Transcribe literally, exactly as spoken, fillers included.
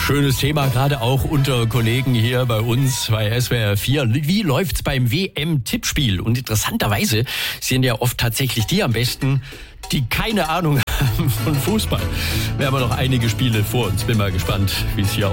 Schönes Thema, gerade auch unter Kollegen hier bei uns bei S W R vier. Wie läuft's beim W M-Tippspiel? Und interessanterweise sind ja oft tatsächlich die am besten, die keine Ahnung haben von Fußball. Wir haben noch einige Spiele vor uns. Bin mal gespannt, wie es hier